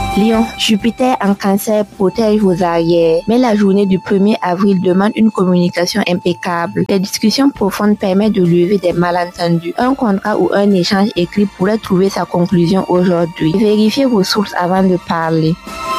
Lion, Jupiter en Cancer protège vos arrières, mais la journée du 1er avril demande une communication impeccable. Les discussions profondes permettent de lever des malentendus. Un contrat ou un échange écrit pourrait trouver sa conclusion aujourd'hui. Vérifiez vos sources avant de parler.